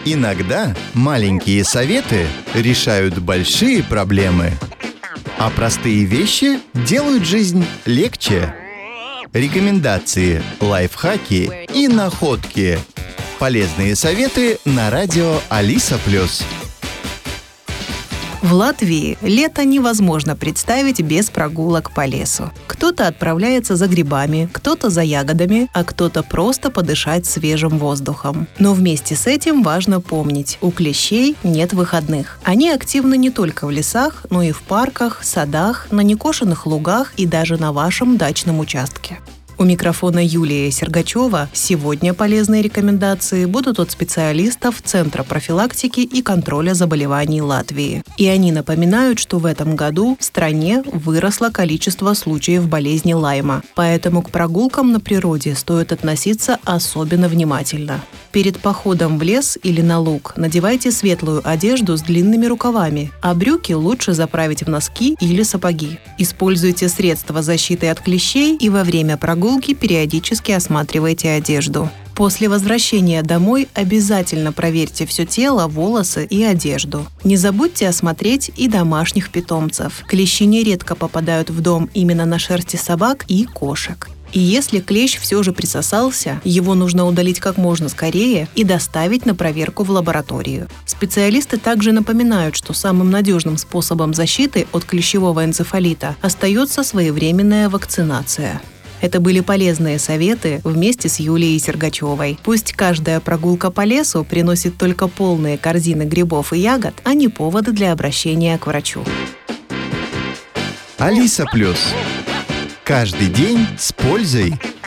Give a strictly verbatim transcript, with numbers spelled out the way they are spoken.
Иногда маленькие советы решают большие проблемы, а простые вещи делают жизнь легче. Рекомендации, лайфхаки и находки. Полезные советы на радио Алиса Плюс. В Латвии лето невозможно представить без прогулок по лесу. Кто-то отправляется за грибами, кто-то за ягодами, а кто-то просто подышать свежим воздухом. Но вместе с этим важно помнить, у клещей нет выходных. Они активны не только в лесах, но и в парках, садах, на некошенных лугах и даже на вашем дачном участке. У микрофона Юлия Сергачева. Сегодня полезные рекомендации будут от специалистов Центра профилактики и контроля заболеваний Латвии. И они напоминают, что в этом году в стране выросло количество случаев болезни Лайма. Поэтому к прогулкам на природе стоит относиться особенно внимательно. Перед походом в лес или на луг надевайте светлую одежду с длинными рукавами, а брюки лучше заправить в носки или сапоги. Используйте средства защиты от клещей и во время прогулки периодически осматривайте одежду. После возвращения домой обязательно проверьте все тело, волосы и одежду. Не забудьте осмотреть и домашних питомцев. Клещи нередко попадают в дом именно на шерсти собак и кошек. И если клещ все же присосался, его нужно удалить как можно скорее и доставить на проверку в лабораторию. Специалисты также напоминают, что самым надежным способом защиты от клещевого энцефалита остается своевременная вакцинация. Это были полезные советы вместе с Юлией Сергачевой. Пусть каждая прогулка по лесу приносит только полные корзины грибов и ягод, а не поводы для обращения к врачу. Алиса Плюс. Каждый день с пользой.